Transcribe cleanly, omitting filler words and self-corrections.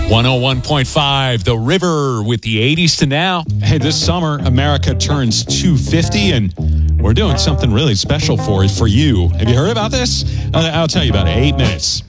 101.5, The River with the 80s to now. Hey, this summer, America turns 250, and we're doing something really special for you. Have you heard about this? I'll tell you about it. 8 minutes.